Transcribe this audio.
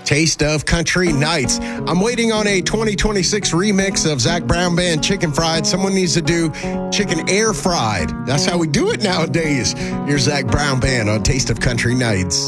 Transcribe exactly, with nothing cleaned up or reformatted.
Taste of Country Nights. I'm waiting on a twenty twenty-six remix of Zac Brown Band Chicken Fried. Someone needs to do chicken air fried. That's how we do it nowadays. Here's Zac Brown Band on Taste of Country Nights.